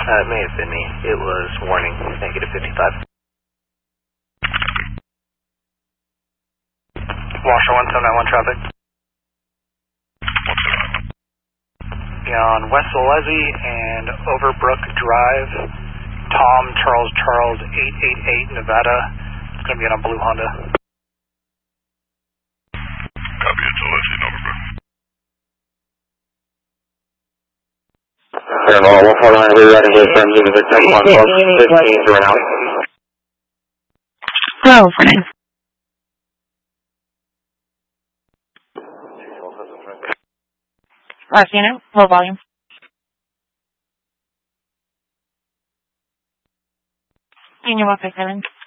It may have been me. It was warning, negative 55. Washer 1791 traffic. On West Olesi and Overbrook Drive, Tom Charles 888 Nevada. It's going to be on a blue Honda. Copy, it's Olesi and Overbrook. Paranormal 149, we're ready to send you the victim on 1215 through an alley. Hello, Fernand. Rosino, low volume. And you're welcome, Kevin.